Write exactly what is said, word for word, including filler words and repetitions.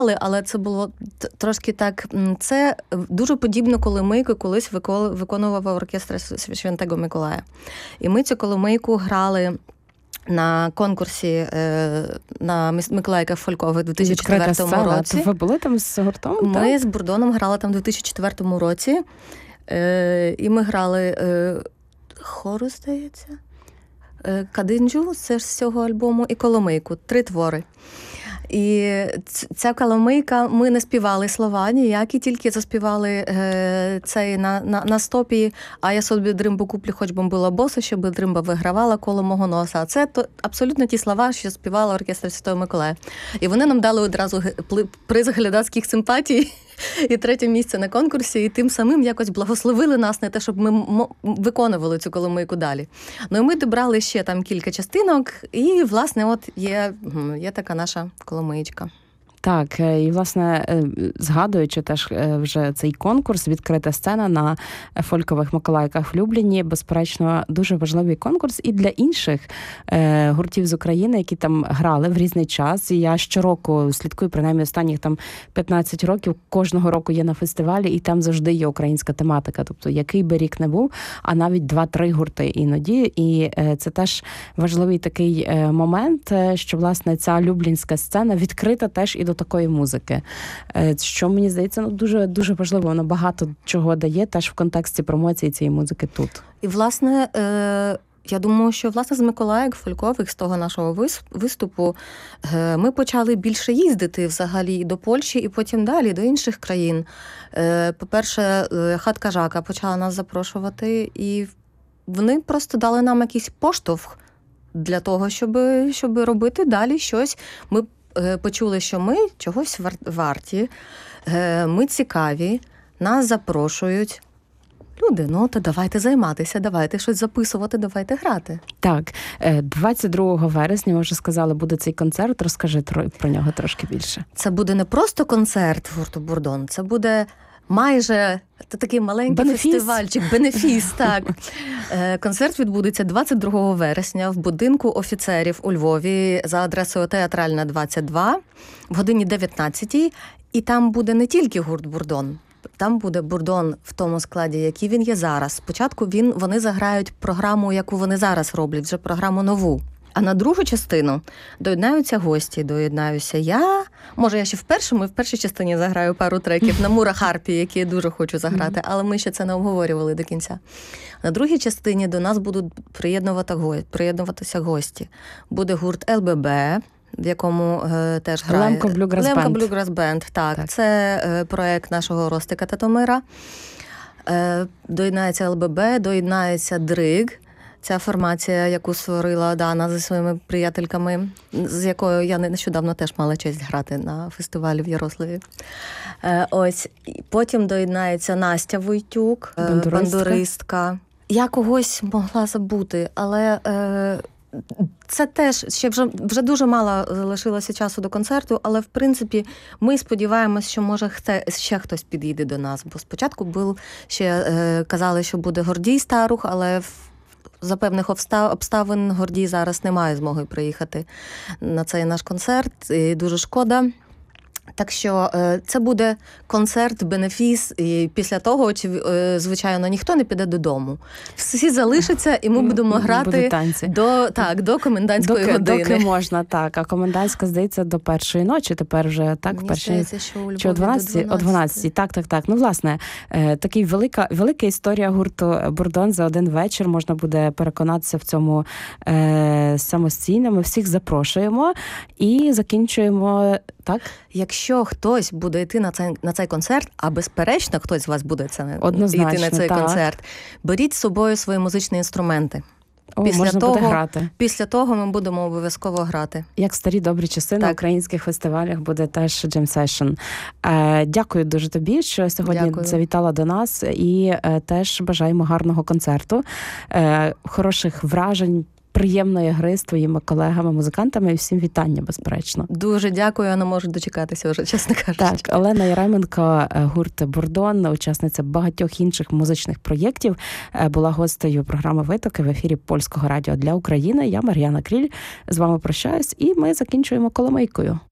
Але це було трошки так, це дуже подібно коломийку колись виконував оркестр Святого Миколая. І ми цю коломийку грали на конкурсі на Миколайках фолькових у дві тисячі четвертому році. Ви були там з гуртом? Ми так? з Бурдоном грали там у дві тисячі четвертому році. І ми грали хору, здається, Кадинджу, це ж з цього альбому, і коломийку. Три твори. І ця коломийка, ми не співали слова ніякі, тільки заспівали е, цей на, на, на стопі «А я собі дримбу куплю, хоч би була боса, щоб дримба вигравала коло мого носа». Це то, абсолютно ті слова, що співала оркестр Святого Миколая. І вони нам дали одразу приз глядацьких симпатій і третє місце на конкурсі, і тим самим якось благословили нас на те, щоб ми виконували цю коломийку далі. Ну і ми добрали ще там кілька частинок, і, власне, от є, є така наша коломиєчка. Так, і, власне, згадуючи теж вже цей конкурс, відкрита сцена на фолькових Миколайках в Любліні, безперечно, дуже важливий конкурс і для інших е, гуртів з України, які там грали в різний час. І я щороку слідкую, принаймні останніх там п'ятнадцять років, кожного року є на фестивалі, і там завжди є українська тематика. Тобто, який би рік не був, а навіть два-три гурти іноді. І е, це теж важливий такий е, момент, що, власне, ця люблінська сцена відкрита теж і до такої музики, що, мені здається, ну, дуже, дуже важливо, воно багато чого дає теж в контексті промоції цієї музики тут. І, власне, е- я думаю, що, власне, з Миколаїв фолькових, з того нашого виступу, е- ми почали більше їздити взагалі до Польщі і потім далі до інших країн. Е- по-перше, Хатка Жака почала нас запрошувати, і вони просто дали нам якийсь поштовх для того, щоб, щоб робити далі щось. Ми почули, що ми чогось варті, ми цікаві, нас запрошують. Люди, ну, то давайте займатися, давайте щось записувати, давайте грати. Так, двадцять другого вересня, ми вже сказали, буде цей концерт. Розкажи про нього трошки більше. Це буде не просто концерт гурту «Бурдон», це буде майже такий маленький бенефіс. фестивальчик, бенефіс, так. Концерт відбудеться двадцять другого вересня в будинку офіцерів у Львові за адресою Театральна, двадцять два, в годині дев'ятнадцятій. І там буде не тільки гурт «Бурдон», там буде «Бурдон» в тому складі, який він є зараз. Спочатку він, вони заграють програму, яку вони зараз роблять, вже програму нову. А на другу частину доєднаються гості, доєднаюся я. Може, я ще в першому і в першій частині заграю пару треків на Мура Харпі, які я дуже хочу заграти, mm-hmm. але ми ще це не обговорювали до кінця. На другій частині до нас будуть приєднувати, приєднуватися гості. Буде гурт ел бе бе, в якому е, теж грає Лемко Блюграс Бенд. Лемко Блюграс Бенд, так. так. Це е, проект нашого Ростика Татомира. Е, доєднається ел бе бе, доєднається Дриг. Ця формація, яку створила Дана зі своїми приятельками, з якою я нещодавно теж мала честь грати на фестивалі в Ярославі. Е, ось. Потім доєднається Настя Войтюк, бандуристка. бандуристка. Я когось могла забути, але е, це теж, ще вже, вже дуже мало залишилося часу до концерту, але, в принципі, ми сподіваємось, що, може, хте, ще хтось підійде до нас. Бо спочатку був, ще е, казали, що буде Гордій Старух, але в За певних обставин Гордій зараз не має змоги приїхати на цей наш концерт, і дуже шкода. Так що це буде концерт, бенефіс, і після того, звичайно, ніхто не піде додому. Всі залишаться, і ми будемо грати до, так, до комендантської доки, години. Доки можна, так. А комендантська, здається, до першої ночі. Тепер вже, так? Мені перші... здається, що у Львові Чи о дванадцятій? О дванадцятій, так, так, так. Ну, власне, такий велика, велика історія гурту «Бурдон» за один вечір. Можна буде переконатися в цьому е, самостійно. Ми всіх запрошуємо і закінчуємо, так? Якщо хтось буде йти на цей, на цей концерт, а безперечно хтось з вас буде це, однозначно, йти на цей так. концерт, беріть з собою свої музичні інструменти. О, після можна того, буде грати. Після того ми будемо обов'язково грати. Як старі добрі часи, так. На українських фестивалях буде теж джем-сешн. Е, дякую дуже тобі, що сьогодні дякую. Завітала до нас. І е, теж бажаємо гарного концерту, е, хороших вражень, приємної гри з твоїми колегами, музикантами, і всім вітання, безперечно. Дуже дякую, я не можу дочекатися вже, чесно кажучи. Так, Олена Яременко, гурт «Бурдон», учасниця багатьох інших музичних проєктів, була гостею програми «Витоки» в ефірі Польського радіо для України. Я, Мар'яна Кріль, з вами прощаюсь, і ми закінчуємо коломийкою.